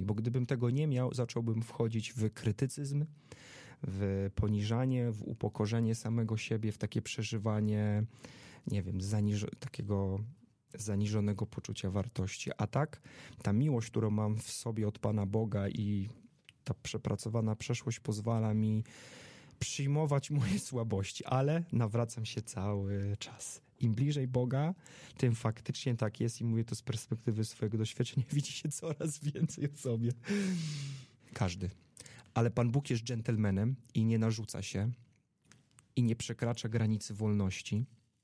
bo gdybym tego nie miał, zacząłbym wchodzić w krytycyzm, w poniżanie, w upokorzenie samego siebie, w takie przeżywanie, nie wiem, takiego zaniżonego poczucia wartości. A tak, ta miłość, którą mam w sobie od Pana Boga i ta przepracowana przeszłość pozwala mi przyjmować moje słabości, ale nawracam się cały czas. Im bliżej Boga, tym faktycznie tak jest i mówię to z perspektywy swojego doświadczenia, widzi się coraz więcej o sobie. Każdy. Ale Pan Bóg jest dżentelmenem i nie narzuca się i nie przekracza granicy wolności.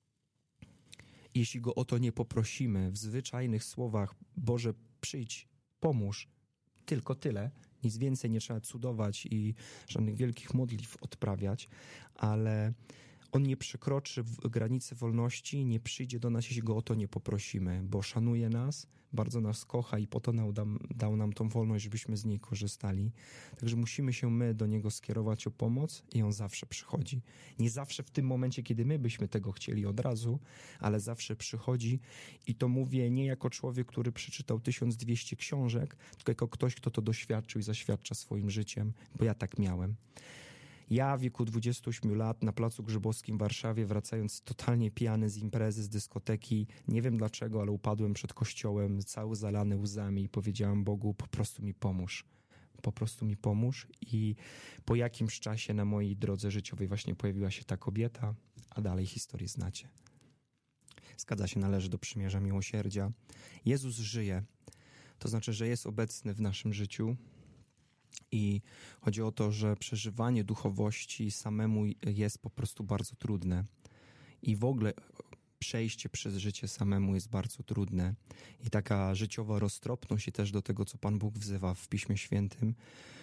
Jeśli Go o to nie poprosimy w zwyczajnych słowach, Boże, przyjdź, pomóż, tylko tyle, nic więcej nie trzeba cudować i żadnych wielkich modlitw odprawiać, ale On nie przekroczy granicy wolności, nie przyjdzie do nas, jeśli Go o to nie poprosimy, bo szanuje nas, bardzo nas kocha i po to dał nam tą wolność, żebyśmy z niej korzystali. Także musimy się my do Niego skierować o pomoc i On zawsze przychodzi. Nie zawsze w tym momencie, kiedy my byśmy tego chcieli od razu, ale zawsze przychodzi i to mówię nie jako człowiek, który przeczytał 1200 książek, tylko jako ktoś, kto to doświadczył i zaświadcza swoim życiem, bo ja tak miałem. Ja w wieku 28 lat na Placu Grzybowskim w Warszawie, wracając totalnie pijany z imprezy, z dyskoteki, nie wiem dlaczego, ale upadłem przed kościołem, cały zalany łzami i powiedziałem Bogu, po prostu mi pomóż. Po prostu mi pomóż i po jakimś czasie na mojej drodze życiowej właśnie pojawiła się ta kobieta, a dalej historię znacie. Zgadza się, należy do przymierza miłosierdzia. Jezus żyje, to znaczy, że jest obecny w naszym życiu. I chodzi o to, że przeżywanie duchowości samemu jest po prostu bardzo trudne. I w ogóle przejście przez życie samemu jest bardzo trudne. I taka życiowa roztropność i też do tego, co Pan Bóg wzywa w Piśmie Świętym,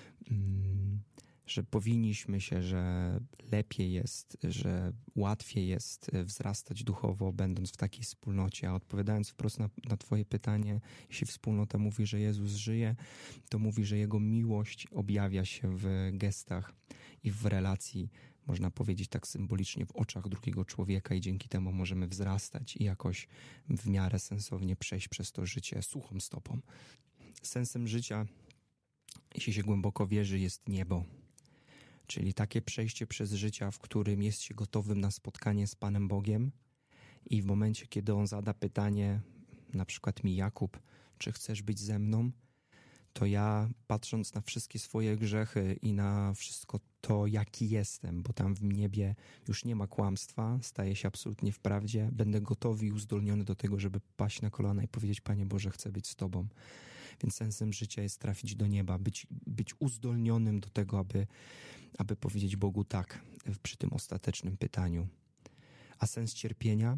że powinniśmy się, że lepiej jest, że łatwiej jest wzrastać duchowo, będąc w takiej wspólnocie. A odpowiadając wprost na Twoje pytanie, jeśli wspólnota mówi, że Jezus żyje, to mówi, że Jego miłość objawia się w gestach i w relacji, można powiedzieć tak symbolicznie, w oczach drugiego człowieka i dzięki temu możemy wzrastać i jakoś w miarę sensownie przejść przez to życie suchą stopą. Sensem życia, jeśli się głęboko wierzy, jest niebo. Czyli takie przejście przez życie, w którym jest się gotowym na spotkanie z Panem Bogiem i w momencie, kiedy On zada pytanie, na przykład mi Jakub, czy chcesz być ze mną, to ja, patrząc na wszystkie swoje grzechy i na wszystko to, jaki jestem, bo tam w niebie już nie ma kłamstwa, staję się absolutnie w prawdzie, będę gotowy i uzdolniony do tego, żeby paść na kolana i powiedzieć, Panie Boże, chcę być z Tobą. Więc sensem życia jest trafić do nieba, być uzdolnionym do tego, aby powiedzieć Bogu tak przy tym ostatecznym pytaniu. A sens cierpienia?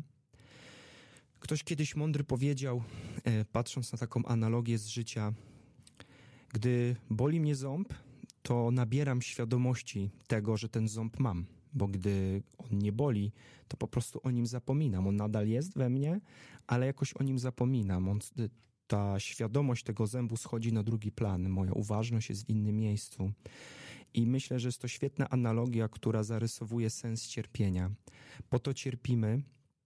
Ktoś kiedyś mądry powiedział, patrząc na taką analogię z życia, gdy boli mnie ząb, to nabieram świadomości tego, że ten ząb mam, bo gdy on nie boli, to po prostu o nim zapominam. On nadal jest we mnie, ale jakoś o nim zapominam. Ta świadomość tego zębu schodzi na drugi plan. Moja uważność jest w innym miejscu. I myślę, że jest to świetna analogia, która zarysowuje sens cierpienia. Po to cierpimy,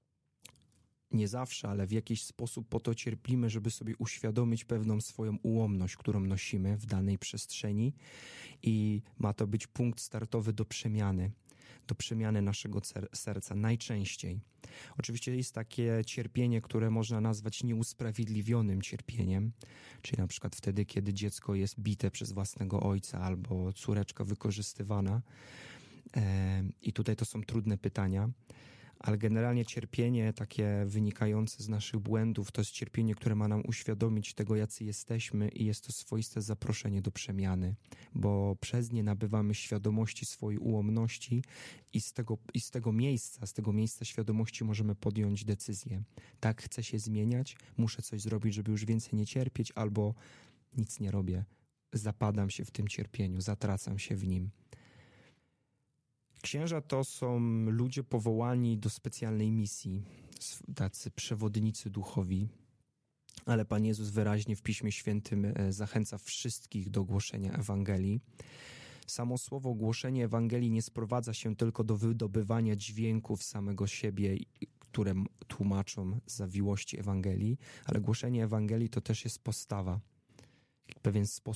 nie zawsze, ale w jakiś sposób po to cierpimy, żeby sobie uświadomić pewną swoją ułomność, którą nosimy w danej przestrzeni i ma to być punkt startowy do przemiany naszego serca najczęściej. Oczywiście jest takie cierpienie, które można nazwać nieusprawiedliwionym cierpieniem, czyli na przykład wtedy, kiedy dziecko jest bite przez własnego ojca albo córeczka wykorzystywana. I tutaj to są trudne pytania. Ale generalnie cierpienie takie wynikające z naszych błędów to jest cierpienie, które ma nam uświadomić tego, jacy jesteśmy i jest to swoiste zaproszenie do przemiany, bo przez nie nabywamy świadomości swojej ułomności i z tego miejsca świadomości możemy podjąć decyzję. Tak, chcę się zmieniać, muszę coś zrobić, żeby już więcej nie cierpieć, albo nic nie robię, zapadam się w tym cierpieniu, zatracam się w nim. Księża to są ludzie powołani do specjalnej misji, tacy przewodnicy duchowi, ale Pan Jezus wyraźnie w Piśmie Świętym zachęca wszystkich do głoszenia Ewangelii. Samo słowo głoszenie Ewangelii nie sprowadza się tylko do wydobywania dźwięków samego siebie, które tłumaczą zawiłości Ewangelii, ale głoszenie Ewangelii to też jest postawa, pewien sposób